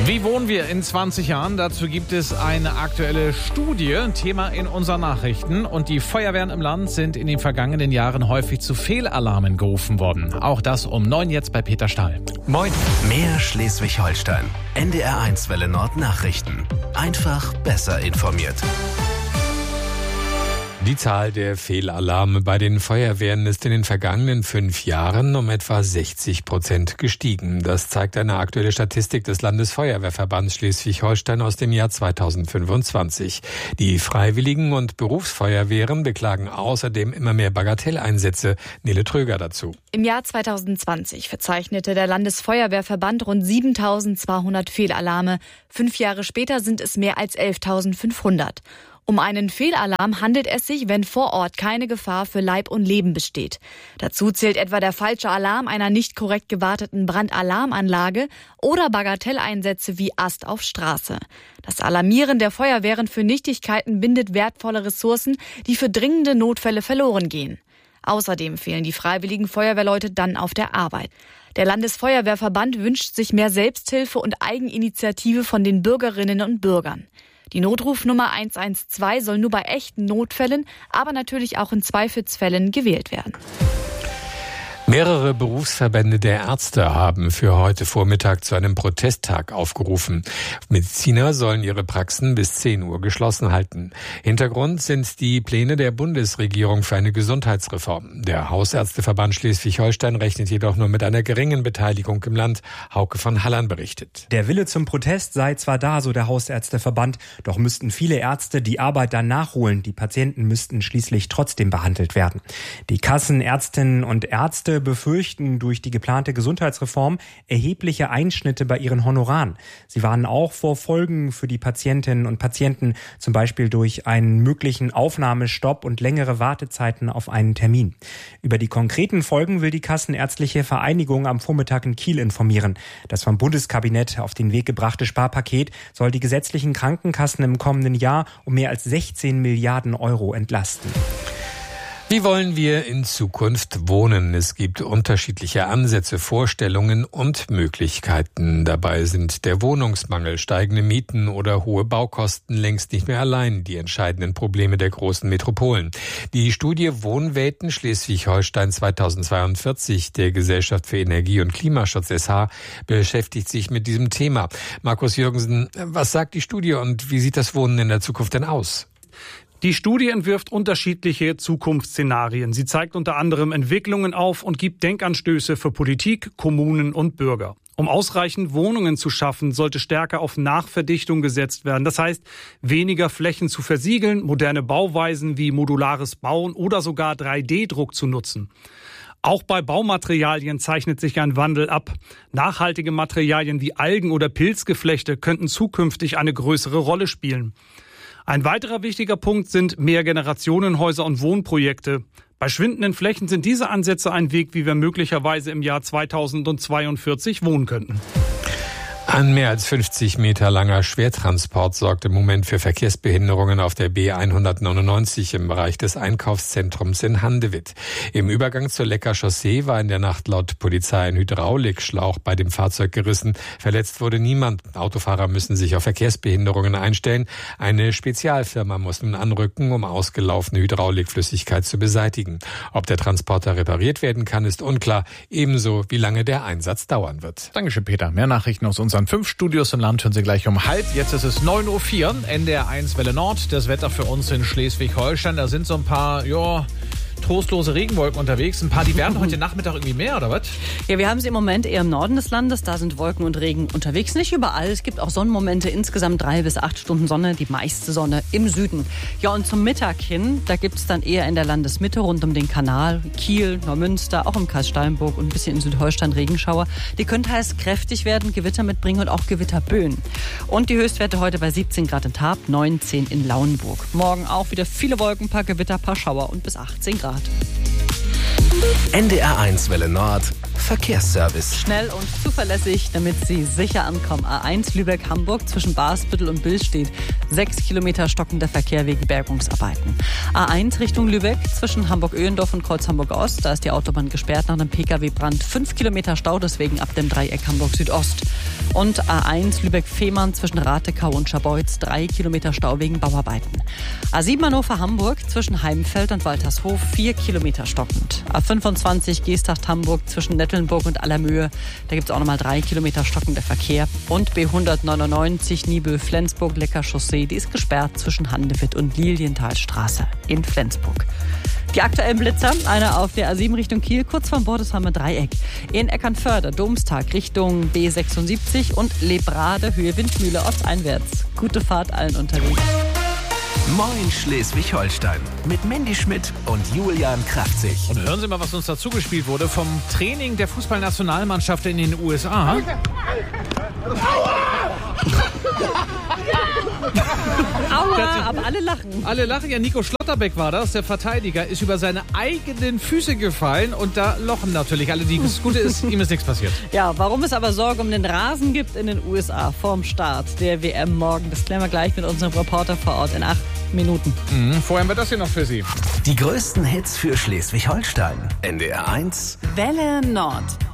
Wie wohnen wir in 20 Jahren? Dazu gibt es eine aktuelle Studie, Thema in unseren Nachrichten. Und die Feuerwehren im Land sind in den vergangenen Jahren häufig zu Fehlalarmen gerufen worden. Auch das um 9 jetzt bei Peter Stahl. Moin. Mehr Schleswig-Holstein. NDR1 Welle Nord Nachrichten. Einfach besser informiert. Die Zahl der Fehlalarme bei den Feuerwehren ist in den vergangenen 5 Jahren um etwa 60% gestiegen. Das zeigt eine aktuelle Statistik des Landesfeuerwehrverbands Schleswig-Holstein aus dem Jahr 2025. Die Freiwilligen- und Berufsfeuerwehren beklagen außerdem immer mehr Bagatelleinsätze. Nele Tröger dazu. Im Jahr 2020 verzeichnete der Landesfeuerwehrverband rund 7.200 Fehlalarme. 5 Jahre später sind es mehr als 11.500. Um einen Fehlalarm handelt es sich, wenn vor Ort keine Gefahr für Leib und Leben besteht. Dazu zählt etwa der falsche Alarm einer nicht korrekt gewarteten Brandalarmanlage oder Bagatelleinsätze wie Ast auf Straße. Das Alarmieren der Feuerwehren für Nichtigkeiten bindet wertvolle Ressourcen, die für dringende Notfälle verloren gehen. Außerdem fehlen die freiwilligen Feuerwehrleute dann auf der Arbeit. Der Landesfeuerwehrverband wünscht sich mehr Selbsthilfe und Eigeninitiative von den Bürgerinnen und Bürgern. Die Notrufnummer 112 soll nur bei echten Notfällen, aber natürlich auch in Zweifelsfällen gewählt werden. Mehrere Berufsverbände der Ärzte haben für heute Vormittag zu einem Protesttag aufgerufen. Mediziner sollen ihre Praxen bis 10 Uhr geschlossen halten. Hintergrund sind die Pläne der Bundesregierung für eine Gesundheitsreform. Der Hausärzteverband Schleswig-Holstein rechnet jedoch nur mit einer geringen Beteiligung im Land. Hauke von Halland berichtet. Der Wille zum Protest sei zwar da, so der Hausärzteverband, doch müssten viele Ärzte die Arbeit dann nachholen. Die Patienten müssten schließlich trotzdem behandelt werden. Die Kassenärztinnen und Ärzte befürchten durch die geplante Gesundheitsreform erhebliche Einschnitte bei ihren Honoraren. Sie warnen auch vor Folgen für die Patientinnen und Patienten, zum Beispiel durch einen möglichen Aufnahmestopp und längere Wartezeiten auf einen Termin. Über die konkreten Folgen will die Kassenärztliche Vereinigung am Vormittag in Kiel informieren. Das vom Bundeskabinett auf den Weg gebrachte Sparpaket soll die gesetzlichen Krankenkassen im kommenden Jahr um mehr als 16 Milliarden Euro entlasten. Wie wollen wir in Zukunft wohnen? Es gibt unterschiedliche Ansätze, Vorstellungen und Möglichkeiten. Dabei sind der Wohnungsmangel, steigende Mieten oder hohe Baukosten längst nicht mehr allein die entscheidenden Probleme der großen Metropolen. Die Studie Wohnwelten Schleswig-Holstein 2042 der Gesellschaft für Energie- und Klimaschutz SH beschäftigt sich mit diesem Thema. Markus Jürgensen, was sagt die Studie und wie sieht das Wohnen in der Zukunft denn aus? Die Studie entwirft unterschiedliche Zukunftsszenarien. Sie zeigt unter anderem Entwicklungen auf und gibt Denkanstöße für Politik, Kommunen und Bürger. Um ausreichend Wohnungen zu schaffen, sollte stärker auf Nachverdichtung gesetzt werden. Das heißt, weniger Flächen zu versiegeln, moderne Bauweisen wie modulares Bauen oder sogar 3D-Druck zu nutzen. Auch bei Baumaterialien zeichnet sich ein Wandel ab. Nachhaltige Materialien wie Algen- oder Pilzgeflechte könnten zukünftig eine größere Rolle spielen. Ein weiterer wichtiger Punkt sind Mehrgenerationenhäuser und Wohnprojekte. Bei schwindenden Flächen sind diese Ansätze ein Weg, wie wir möglicherweise im Jahr 2042 wohnen könnten. Ein mehr als 50 Meter langer Schwertransport sorgt im Moment für Verkehrsbehinderungen auf der B199 im Bereich des Einkaufszentrums in Handewitt. Im Übergang zur Lecker Chaussee war in der Nacht laut Polizei ein Hydraulikschlauch bei dem Fahrzeug gerissen. Verletzt wurde niemand. Autofahrer müssen sich auf Verkehrsbehinderungen einstellen. Eine Spezialfirma muss nun anrücken, um ausgelaufene Hydraulikflüssigkeit zu beseitigen. Ob der Transporter repariert werden kann, ist unklar. Ebenso, wie lange der Einsatz dauern wird. Dankeschön, Peter. Mehr Nachrichten aus unseren 5 Studios im Land hören Sie gleich um 12:30. Jetzt ist es 9:04 Uhr, NDR1 Welle Nord. Das Wetter für uns in Schleswig-Holstein. Da sind so ein paar, trostlose Regenwolken unterwegs. Ein paar, die werden heute Nachmittag irgendwie mehr, oder was? Ja, wir haben sie im Moment eher im Norden des Landes. Da sind Wolken und Regen unterwegs. Nicht überall. Es gibt auch Sonnenmomente. Insgesamt 3 bis 8 Stunden Sonne. Die meiste Sonne im Süden. Ja, und zum Mittag hin, da gibt es dann eher in der Landesmitte rund um den Kanal, Kiel, Neumünster, auch im Kreis Steinburg und ein bisschen in Südholstein Regenschauer. Die können teils kräftig werden, Gewitter mitbringen und auch Gewitterböen. Und die Höchstwerte heute bei 17 Grad in Tarp, 19 in Lauenburg. Morgen auch wieder viele Wolken, paar Gewitter, paar Schauer und bis 18 Grad. NDR1 Welle Nord Verkehrsservice. Schnell und zuverlässig, damit Sie sicher ankommen. A1 Lübeck-Hamburg zwischen Basbüttel und Billstedt. 6 Kilometer stockender Verkehr wegen Bergungsarbeiten. A1 Richtung Lübeck zwischen Hamburg-Öhendorf und Kreuz Hamburg-Ost. Da ist die Autobahn gesperrt nach einem Pkw-Brand. 5 Kilometer Stau, deswegen ab dem Dreieck Hamburg-Südost. Und A1 Lübeck-Fehmarn zwischen Ratekau und Scharbeutz. 3 Kilometer Stau wegen Bauarbeiten. A7 Hannover-Hamburg zwischen Heimfeld und Waltershof. 4 Kilometer stockend. A25 Geesthacht-Hamburg zwischen Nettelnburg und Allermöhe. Da gibt es auch nochmal 3 Kilometer stockender Verkehr. Und B199 Nibel-Flensburg-Lecker-Chaussee. Die ist gesperrt zwischen Handewitt und Lilienthalstraße in Flensburg. Die aktuellen Blitzer, einer auf der A7 Richtung Kiel, kurz vorm Bordesheimer Dreieck. In Eckernförde, Domstag Richtung B76 und Lebrade, Höhe Windmühle, ortseinwärts. Gute Fahrt allen unterwegs. Moin Schleswig-Holstein mit Mandy Schmidt und Julian Kraftzig. Und hören Sie mal, was uns dazu gespielt wurde vom Training der Fußballnationalmannschaft in den USA. Aua, aber alle lachen. Alle lachen. Ja, Nico Schlotterbeck war das, der Verteidiger, ist über seine eigenen Füße gefallen und da lochen natürlich alle. Das Gute ist, ihm ist nichts passiert. Ja, warum es aber Sorge um den Rasen gibt in den USA vorm Start der WM morgen, das klären wir gleich mit unserem Reporter vor Ort in 8 Minuten. Vorher haben wir das hier noch für Sie. Die größten Hits für Schleswig-Holstein. NDR 1. Welle Nord.